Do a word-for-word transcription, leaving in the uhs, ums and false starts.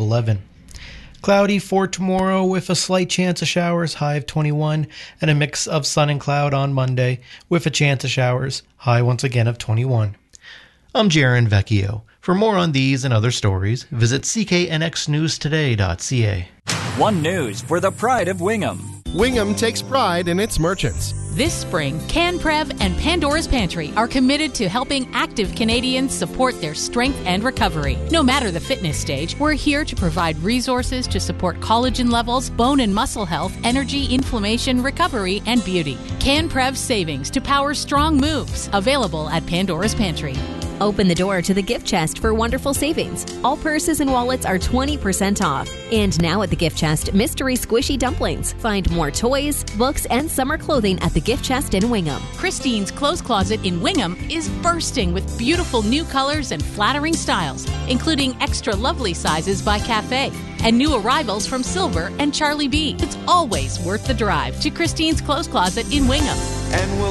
eleven. Cloudy for tomorrow with a slight chance of showers, high of twenty-one, and a mix of sun and cloud on Monday with a chance of showers, high once again of twenty-one. I'm Jaron Vecchio. For more on these and other stories, visit c k n x news today dot c a. One News for the pride of Wingham. Wingham takes pride in its merchants. This spring, CanPrev and Pandora's Pantry are committed to helping active Canadians support their strength and recovery. No matter the fitness stage, we're here to provide resources to support collagen levels, bone and muscle health, energy, inflammation, recovery, and beauty. CanPrev savings to power strong moves. Available at Pandora's Pantry. Open the door to the gift chest for wonderful savings. All purses and wallets are twenty percent off. And now at the gift chest, mystery squishy dumplings. Find more toys, books, and summer clothing at the gift chest in Wingham. Christine's Clothes Closet in Wingham is bursting with beautiful new colors and flattering styles, including extra lovely sizes by Cafe and new arrivals from Silver and Charlie B. It's always worth the drive to Christine's Clothes Closet in Wingham. And we'll